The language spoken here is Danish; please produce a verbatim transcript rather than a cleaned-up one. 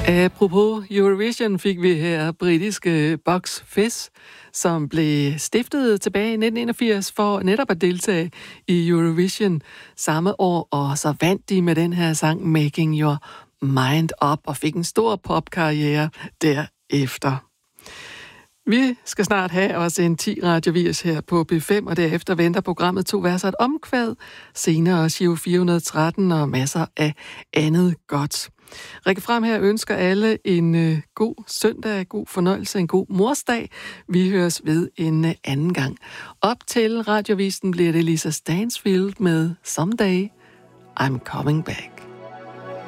Apropos Eurovision fik vi her britiske Bucks Fizz, som blev stiftet tilbage i nitten enogfirs for netop at deltage i Eurovision samme år, og så vandt de med den her sang Making Your Mind Up og fik en stor popkarriere derefter. Vi skal snart have også en ti radiovis her på B fem, og derefter venter programmet To Vers og et Omkvæd, senere Giro fire hundrede og tretten og masser af andet godt. Rikke Frem her ønsker alle en øh, god søndag, god fornøjelse, en god morsdag. Vi høres ved en øh, anden gang. Op til radiovisen bliver det Lisa Stansfield med Someday I'm Coming Back.